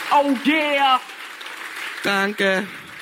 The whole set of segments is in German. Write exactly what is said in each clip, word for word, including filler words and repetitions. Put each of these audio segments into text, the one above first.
Oh yeah! Danke.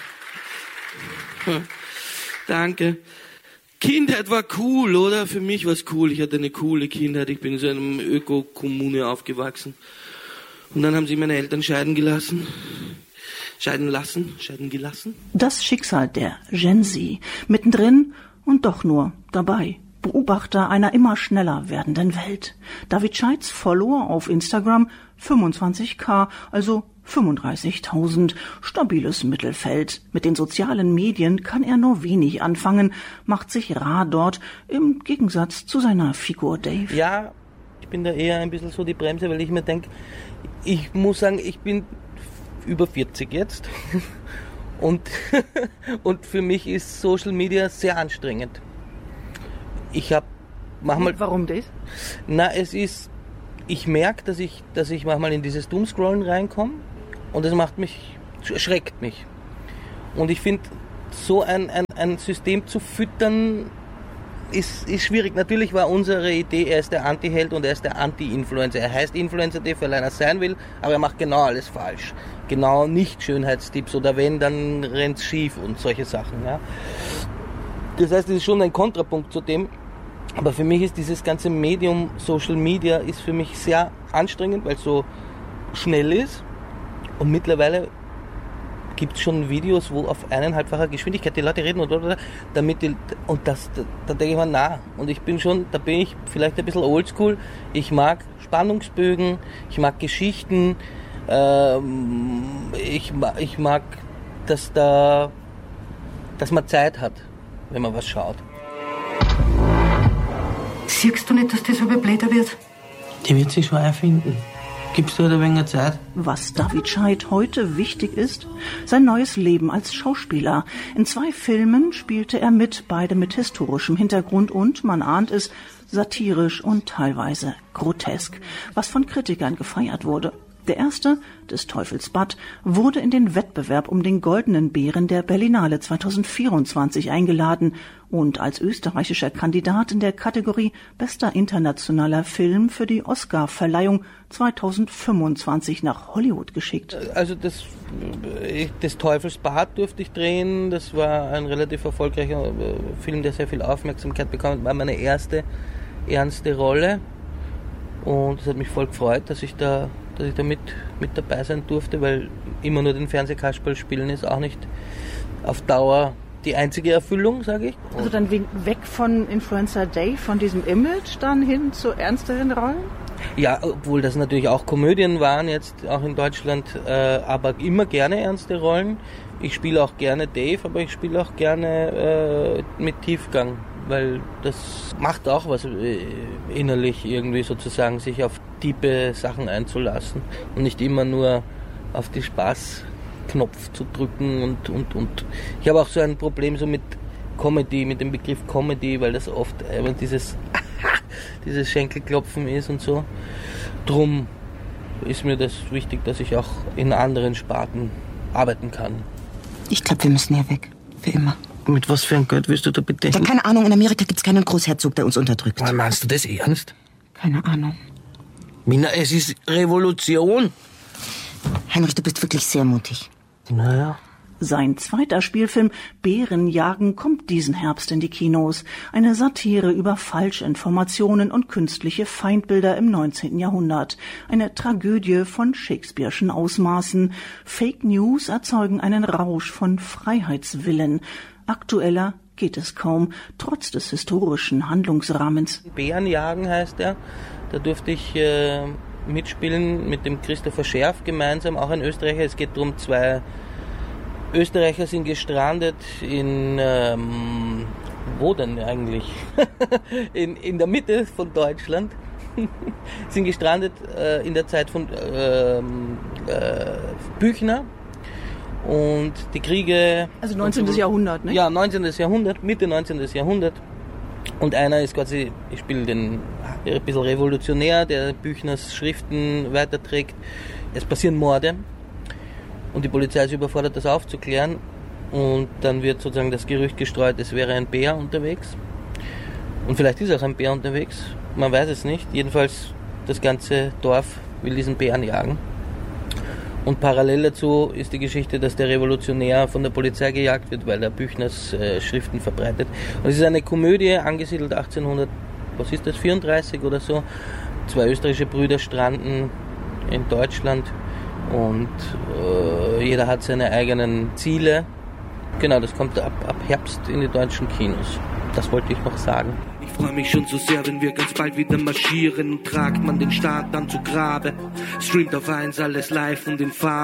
Danke. Kindheit war cool, oder? Für mich war es cool. Ich hatte eine coole Kindheit. Ich bin in so einer Öko-Kommune aufgewachsen. Und dann haben sie meine Eltern scheiden gelassen. Scheiden lassen, scheiden gelassen. Das Schicksal der Gen Z. Mittendrin und doch nur dabei. Beobachter einer immer schneller werdenden Welt. David Scheidts Follower auf Instagram fünfundzwanzigtausend, also fünfunddreißigtausend. Stabiles Mittelfeld. Mit den sozialen Medien kann er nur wenig anfangen, macht sich rar dort, im Gegensatz zu seiner Figur Dave. Ja, ich bin da eher ein bisschen so die Bremse, weil ich mir denke, ich muss sagen, ich bin über vierzig jetzt und, und für mich ist Social Media sehr anstrengend. Ich habe manchmal... Warum das? Na, es ist... Ich merke, dass ich, dass ich manchmal in dieses Doomscrollen reinkomme und das macht mich... erschreckt mich. Und ich finde, so ein, ein, ein System zu füttern, ist, ist schwierig. Natürlich war unsere Idee, er ist der Anti-Held und er ist der Anti-Influencer. Er heißt Influencer, weil er einer sein will, aber er macht genau alles falsch. Genau nicht Schönheitstipps oder wenn, dann rennt's schief und solche Sachen. Ja. Das heißt, es ist schon ein Kontrapunkt zu dem. Aber für mich ist dieses ganze Medium Social Media ist für mich sehr anstrengend, weil es so schnell ist. Und mittlerweile gibt es schon Videos, wo auf eineinhalbfacher Geschwindigkeit die Leute reden und oder, damit die, und das, da, da denke ich mir, na, und ich bin schon, da bin ich vielleicht ein bisschen oldschool. Ich mag Spannungsbögen, ich mag Geschichten, ähm, ich, ich mag, dass da, dass man Zeit hat, wenn man was schaut. Siehst du nicht, dass das aber blöder wird? Die wird sich schon erfinden. Gibst du halt ein wenig Zeit? Was David Scheidt heute wichtig ist? Sein neues Leben als Schauspieler. In zwei Filmen spielte er mit, beide mit historischem Hintergrund und, man ahnt es, satirisch und teilweise grotesk, was von Kritikern gefeiert wurde. Der erste, des Teufels Bad, wurde in den Wettbewerb um den Goldenen Bären der Berlinale zweitausendvierundzwanzig eingeladen und als österreichischer Kandidat in der Kategorie Bester internationaler Film für die Oscar-Verleihung zweitausendfünfundzwanzig nach Hollywood geschickt. Also das, des Teufels Bad durfte ich drehen. Das war ein relativ erfolgreicher Film, der sehr viel Aufmerksamkeit bekam. Das war meine erste ernste Rolle und es hat mich voll gefreut, dass ich da dass ich da mit, mit dabei sein durfte, weil immer nur den Fernsehkasperl spielen ist auch nicht auf Dauer die einzige Erfüllung, sage ich. Also dann weg von Influencer Dave, von diesem Image, dann hin zu ernsteren Rollen? Ja, obwohl das natürlich auch Komödien waren, jetzt auch in Deutschland, äh, aber immer gerne ernste Rollen. Ich spiele auch gerne Dave, aber ich spiele auch gerne äh, mit Tiefgang, weil das macht auch was äh, innerlich irgendwie sozusagen, sich auf tiefe Sachen einzulassen und nicht immer nur auf die Spaßknopf zu drücken und, und, und. Ich habe auch so ein Problem so mit Comedy, mit dem Begriff Comedy, weil das oft äh, dieses, dieses Schenkelklopfen ist und so. Drum ist mir das wichtig, dass ich auch in anderen Sparten arbeiten kann. Ich glaube, wir müssen hier weg. Für immer. Mit was für ein Geld willst du da bitte? Ja, keine Ahnung, in Amerika gibt's keinen Großherzog, der uns unterdrückt. Meinst du das ernst? Keine Ahnung. Mina, es ist Revolution. Heinrich, du bist wirklich sehr mutig. Naja. Sein zweiter Spielfilm Bärenjagen kommt diesen Herbst in die Kinos. Eine Satire über Falschinformationen und künstliche Feindbilder im neunzehnten Jahrhundert. Eine Tragödie von Shakespeare'schen Ausmaßen. Fake News erzeugen einen Rausch von Freiheitswillen. Aktueller geht es kaum, trotz des historischen Handlungsrahmens. Bärenjagen heißt er. Da durfte ich äh, mitspielen mit dem Christopher Scherf gemeinsam, auch ein Österreicher. Es geht darum, zwei Österreicher sind gestrandet in, ähm, wo denn eigentlich? in, in der Mitte von Deutschland. sind gestrandet äh, in der Zeit von äh, äh, Büchner und die Kriege. Also neunzehnten so, Jahrhundert, ne? Ja, neunzehnten Jahrhundert, Mitte neunzehnten Jahrhundert. Und einer ist quasi, ich spiele den ein bisschen revolutionär, der Büchners Schriften weiterträgt. Es passieren Morde. Und die Polizei ist überfordert, das aufzuklären. Und dann wird sozusagen das Gerücht gestreut, es wäre ein Bär unterwegs. Und vielleicht ist auch ein Bär unterwegs. Man weiß es nicht. Jedenfalls, das ganze Dorf will diesen Bären jagen. Und parallel dazu ist die Geschichte, dass der Revolutionär von der Polizei gejagt wird, weil er Büchners äh, Schriften verbreitet. Und es ist eine Komödie, angesiedelt achtzehnhundert, was ist das, vierunddreißig oder so. Zwei österreichische Brüder stranden in Deutschland und äh, jeder hat seine eigenen Ziele. Genau, das kommt ab, ab Herbst in die deutschen Kinos. Das wollte ich noch sagen. Ich freue mich schon so sehr, wenn wir ganz bald wieder marschieren und tragt man den Staat dann zu Grabe. Streamt auf eins alles live und in Farbe.